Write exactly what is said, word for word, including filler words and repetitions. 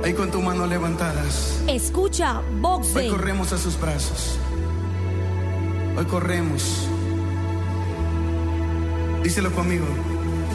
Ahí con tu mano levantadas. Escucha Vox Hoy Day. corremos a sus brazos. Hoy corremos. Díselo conmigo.